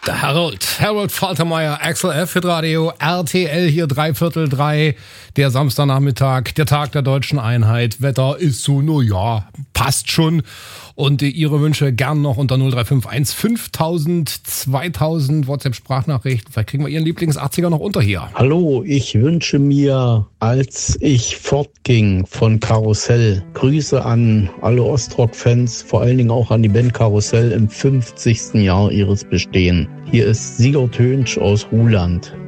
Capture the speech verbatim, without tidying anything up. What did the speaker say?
Der Harold, Harold Faltermeier, Axel F. Radio, R T L hier dreiviertel drei, der Samstagnachmittag, der Tag der deutschen Einheit. Wetter ist so, no ja, passt schon. Und Ihre Wünsche gern noch unter null drei fünf eins fünftausend, zweitausend WhatsApp-Sprachnachrichten. Vielleicht kriegen wir Ihren Lieblings-achtziger noch unter hier. Hallo, ich wünsche mir, als ich fortging von Karussell, Grüße an alle Ostrock-Fans, vor allen Dingen auch an die Band Karussell im fünfzigsten Jahr ihres Bestehens. Hier ist Sigurd Hönsch aus Ruhland.